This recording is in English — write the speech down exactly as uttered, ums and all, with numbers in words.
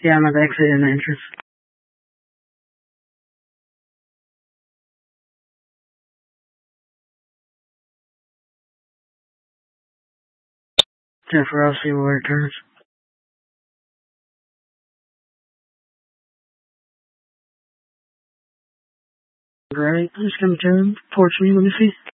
Yeah, I'm at the exit and the entrance. Jennifer, I'll see where it turns. Right, I'm just coming to him. Porch me, let me see.